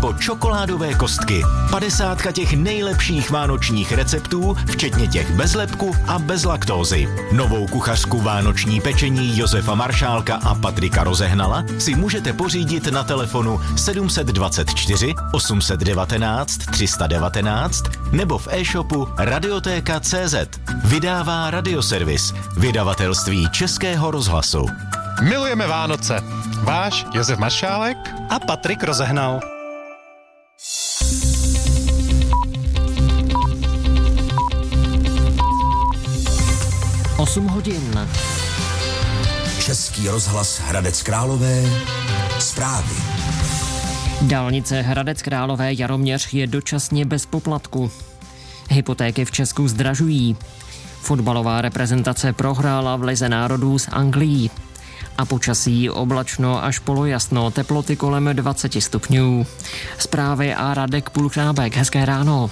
nebo čokoládové kostky. 50 těch nejlepších vánočních receptů, včetně těch bez lepku a bez laktózy. Novou kuchařku vánoční pečení Josefa Maršálka a Patrika Rozehnala si můžete pořídit na telefonu 724 819 319 nebo v e-shopu radiotéka.cz. Vydává Radioservis, vydavatelství Českého rozhlasu. Milujeme Vánoce. Váš Josef Maršálek a Patrik Rozehnal. Osm hodin. Český rozhlas Hradec Králové. Zprávy. Dálnice Hradec Králové Jaroměř je dočasně bez poplatku. Hypotéky v Česku zdražují. Fotbalová reprezentace prohrála v Lize národů s Anglií. A počasí oblačno až polojasno, teploty kolem 20 stupňů. Zprávy a Radek Půlkrábek. Hezké ráno.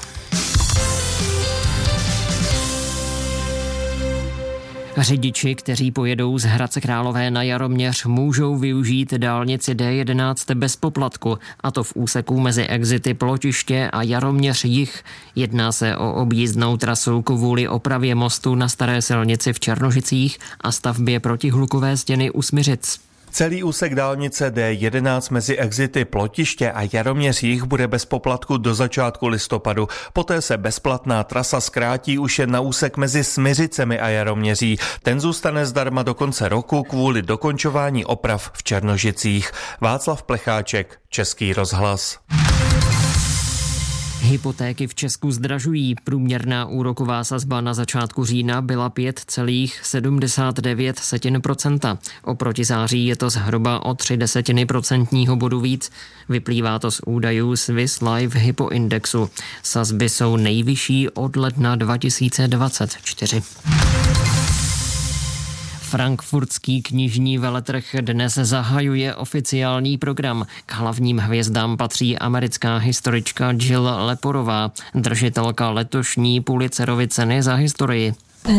Řidiči, kteří pojedou z Hradce Králové na Jaroměř, můžou využít dálnici D11 bez poplatku, a to v úseku mezi exity Plotiště a Jaroměř Jih. Jedná se o objízdnou trasu kvůli opravě mostu na staré silnici v Černožicích a stavbě protihlukové stěny u Smiřic. Celý úsek dálnice D11 mezi exity Plotiště a Jaroměř Jih bude bez poplatku do začátku listopadu. Poté se bezplatná trasa zkrátí už jen na úsek mezi Smiřicemi a Jaroměří. Ten zůstane zdarma do konce roku kvůli dokončování oprav v Černožicích. Václav Plecháček, Český rozhlas. Hypotéky v Česku zdražují. Průměrná úroková sazba na začátku října byla 5,79%. Oproti září je to zhruba o 0,3 procentního bodu víc. Vyplývá to z údajů Swiss Life Hypo Indexu. Sazby jsou nejvyšší od ledna 2024. Frankfurtský knižní veletrh dnes zahajuje oficiální program. K hlavním hvězdám patří americká historička Jill Leporová, držitelka letošní Pulitzerovy ceny za historii.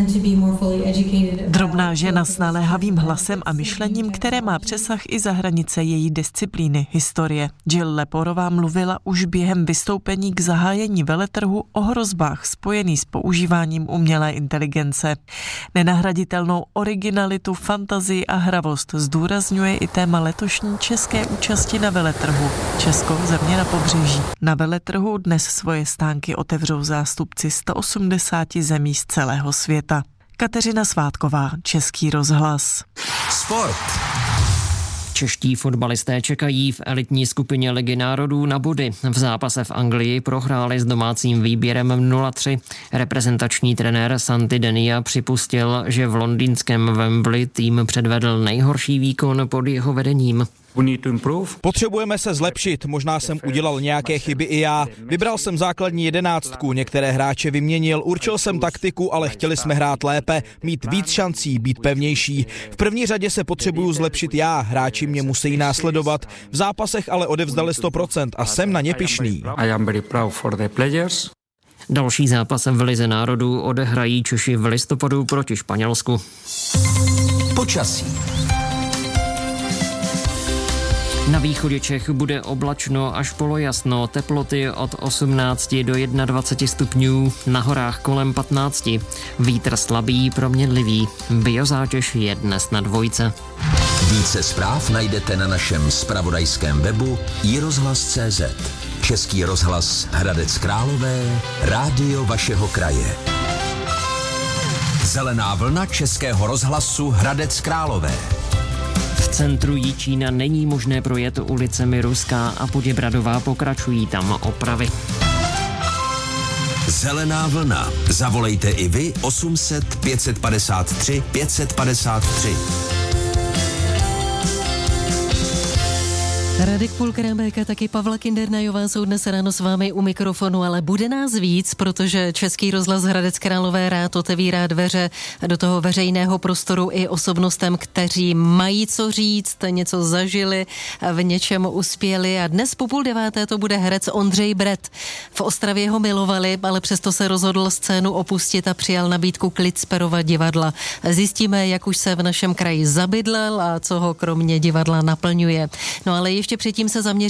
Drobná žena s naléhavým hlasem a myšlením, které má přesah i za hranice její disciplíny, historie. Jill Leporová mluvila už během vystoupení k zahájení veletrhu o hrozbách spojených s používáním umělé inteligence. Nenahraditelnou originalitu, fantazii a hravost zdůrazňuje i téma letošní české účasti na veletrhu. Česko, země na pobřeží. Na veletrhu dnes svoje stánky otevřou zástupci 180 zemí z celého světa. Kateřina Svátková, Český rozhlas. Sport. Čeští fotbalisté čekají v elitní skupině Ligy národů na body. V zápase v Anglii prohráli s domácím výběrem 0-3. Reprezentační trenér Santi Denia připustil, že v londýnském Wembley tým předvedl nejhorší výkon pod jeho vedením. Potřebujeme se zlepšit, možná jsem udělal nějaké chyby i já. Vybral jsem základní 11, některé hráče vyměnil, určil jsem taktiku, ale chtěli jsme hrát lépe, mít víc šancí, být pevnější. V první řadě se potřebuju zlepšit já, hráči mě musí následovat. V zápasech ale odevzdali 100% a jsem na ně pyšný. Další zápas v Lize národů odehrají Češi v listopadu proti Španělsku. Počasí. Na východě Čech bude oblačno až polojasno, teploty od 18 do 21 stupňů, na horách kolem 15. Vítr slabý, proměnlivý. Biozátěž je dnes na 2. Více zpráv najdete na našem zpravodajském webu iRozhlas.cz. Český rozhlas Hradec Králové, rádio vašeho kraje. Zelená vlna Českého rozhlasu Hradec Králové. V centru Jičína není možné projet ulicemi Ruská a Poděbradová, pokračují tam opravy. Zelená vlna. Zavolejte i vy 800 553 553. Radek Půlkrábek a taky Pavla Kindernajová jsou dnes ráno s vámi u mikrofonu, ale bude nás víc, protože Český rozhlas Hradec Králové rád otevírá dveře do toho veřejného prostoru i osobnostem, kteří mají co říct, něco zažili, v něčem uspěli, a dnes po 8:30 to bude herec Ondřej Brett. V Ostravě ho milovali, ale přesto se rozhodl scénu opustit a přijal nabídku Klitsperova divadla. Zjistíme, jak už se v našem kraji zabydlel a co ho kromě divadla naplňuje. No ale ještě předtím se zaměříme